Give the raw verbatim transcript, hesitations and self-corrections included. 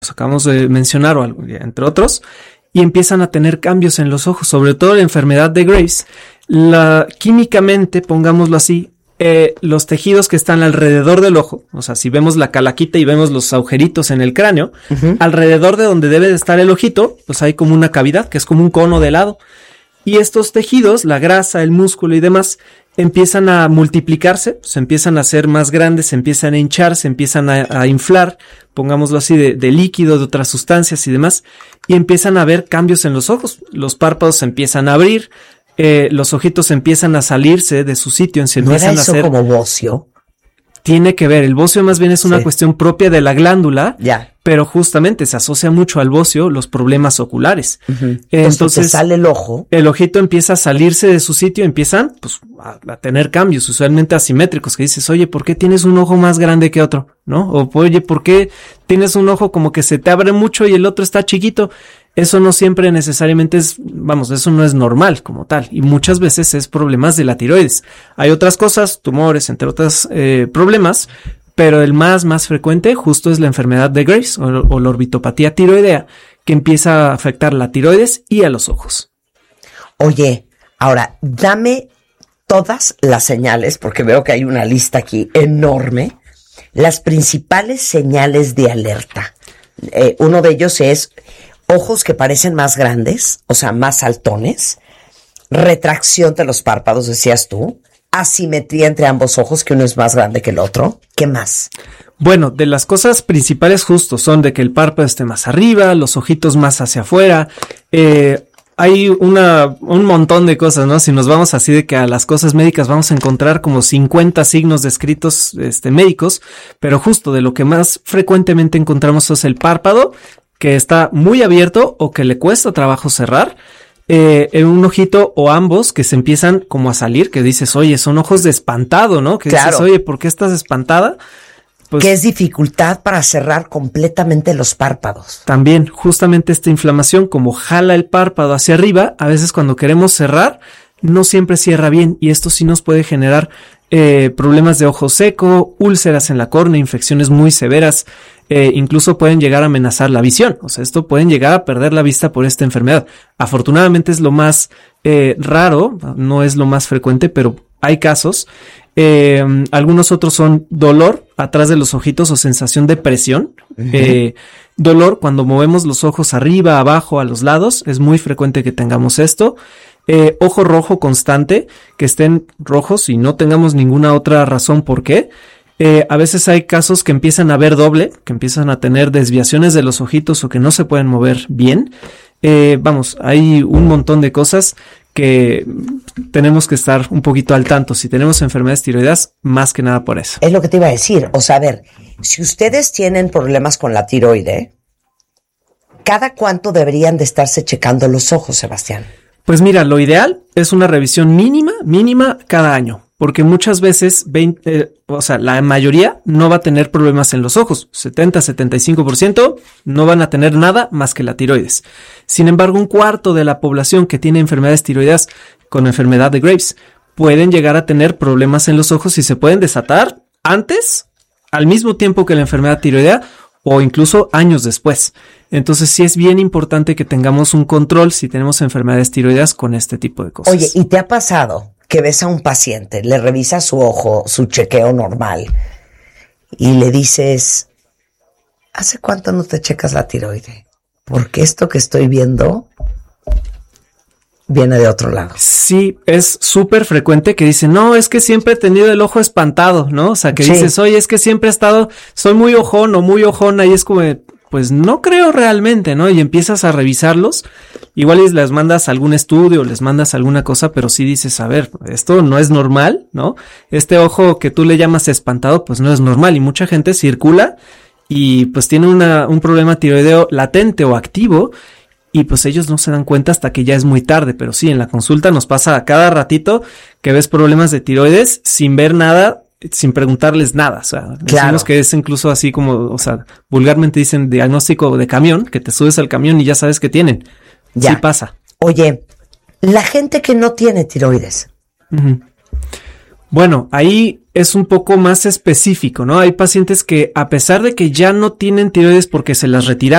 acabamos de mencionar, o algo, entre otros, y empiezan a tener cambios en los ojos, sobre todo la enfermedad de Graves. La, químicamente, pongámoslo así, eh, los tejidos que están alrededor del ojo, o sea, si vemos la calaquita y vemos los agujeritos en el cráneo, uh-huh. alrededor de donde debe de estar el ojito, pues hay como una cavidad, que es como un cono de helado. Y estos tejidos, la grasa, el músculo y demás, empiezan a multiplicarse, se empiezan a hacer más grandes, se empiezan a hinchar, se empiezan a, a inflar, pongámoslo así, de, de líquido, de otras sustancias y demás, y empiezan a haber cambios en los ojos. Los párpados se empiezan a abrir, eh, los ojitos empiezan a salirse de su sitio, se ¿No empiezan era eso a hacer... como bocio? Tiene que ver, el bocio más bien es una sí. cuestión propia de la glándula, ya. pero justamente se asocia mucho al bocio los problemas oculares. Uh-huh. Entonces, Entonces sale el ojo. El ojito empieza a salirse de su sitio, empiezan pues a, a tener cambios, usualmente asimétricos, que dices, oye, ¿por qué tienes un ojo más grande que otro? ¿No? O oye, ¿por qué tienes un ojo como que se te abre mucho y el otro está chiquito? Eso no siempre necesariamente es, vamos, eso no es normal como tal, y muchas veces es problemas de la tiroides. Hay otras cosas, tumores, entre otros eh, problemas, pero el más, más frecuente justo es la enfermedad de Graves o, o la orbitopatía tiroidea, que empieza a afectar la tiroides y a los ojos. Oye, ahora, dame todas las señales, porque veo que hay una lista aquí enorme, las principales señales de alerta. Eh, uno de ellos es ojos que parecen más grandes, o sea, más saltones, retracción de los párpados, decías tú, asimetría entre ambos ojos, que uno es más grande que el otro. ¿Qué más? Bueno, de las cosas principales justo son de que el párpado esté más arriba, los ojitos más hacia afuera. Eh, hay una un montón de cosas, ¿no? Si nos vamos así de que a las cosas médicas vamos a encontrar como cincuenta signos descritos este, médicos, pero justo de lo que más frecuentemente encontramos es el párpado, que está muy abierto o que le cuesta trabajo cerrar. Eh, en un ojito o ambos que se empiezan como a salir, que dices, oye, son ojos de espantado, ¿no? Que claro. dices, oye, ¿por qué estás espantada? Pues, que es dificultad para cerrar completamente los párpados. También, justamente esta inflamación, como jala el párpado hacia arriba, a veces cuando queremos cerrar, no siempre cierra bien, y esto sí nos puede generar eh, problemas de ojo seco, úlceras en la córnea, infecciones muy severas, eh, incluso pueden llegar a amenazar la visión. O sea, esto pueden llegar a perder la vista por esta enfermedad. Afortunadamente es lo más eh, raro, no es lo más frecuente, pero hay casos. Eh, algunos otros son dolor atrás de los ojitos o sensación de presión. Uh-huh. Eh, dolor cuando movemos los ojos arriba, abajo, a los lados. Es muy frecuente que tengamos esto. Eh, ojo rojo constante, que estén rojos y no tengamos ninguna otra razón por qué. Eh, a veces hay casos que empiezan a ver doble, que empiezan a tener desviaciones de los ojitos o que no se pueden mover bien. Eh, vamos, hay un montón de cosas que tenemos que estar un poquito al tanto. Si tenemos enfermedades tiroideas, más que nada por eso. Es lo que te iba a decir. O sea, a ver, si ustedes tienen problemas con la tiroide, ¿cada cuánto deberían de estarse checando los ojos, Sebastián? Pues mira, lo ideal es una revisión mínima, mínima cada año. Porque muchas veces, veinte, eh, o sea, la mayoría no va a tener problemas en los ojos. setenta, setenta y cinco por ciento no van a tener nada más que la tiroides. Sin embargo, un cuarto de la población que tiene enfermedades tiroideas con enfermedad de Graves pueden llegar a tener problemas en los ojos y se pueden desatar antes, al mismo tiempo que la enfermedad tiroidea, o incluso años después. Entonces sí es bien importante que tengamos un control si tenemos enfermedades tiroideas con este tipo de cosas. Oye, ¿y te ha pasado que ves a un paciente, le revisas su ojo, su chequeo normal, y le dices, ¿hace cuánto no te checas la tiroide? Porque esto que estoy viendo viene de otro lado. Sí, es súper frecuente que dicen, no, es que siempre he tenido el ojo espantado, ¿no? O sea, que sí. dices, oye, es que siempre he estado, soy muy ojón o muy ojona, y es como, pues no creo realmente, ¿no? Y empiezas a revisarlos, igual y les mandas algún estudio, les mandas alguna cosa, pero sí dices, a ver, esto no es normal, ¿no? Este ojo que tú le llamas espantado, pues no es normal, y mucha gente circula y pues tiene una, un problema tiroideo latente o activo, y pues ellos no se dan cuenta hasta que ya es muy tarde. Pero sí, en la consulta nos pasa a cada ratito que ves problemas de tiroides sin ver nada, sin preguntarles nada. O sea, decimos claro. que es incluso así como, o sea, vulgarmente dicen diagnóstico de camión, que te subes al camión y ya sabes que tienen. Ya. Sí pasa. Oye, la gente que no tiene tiroides. Uh-huh. Bueno, ahí es un poco más específico, ¿no? Hay pacientes que a pesar de que ya no tienen tiroides porque se las retiraron,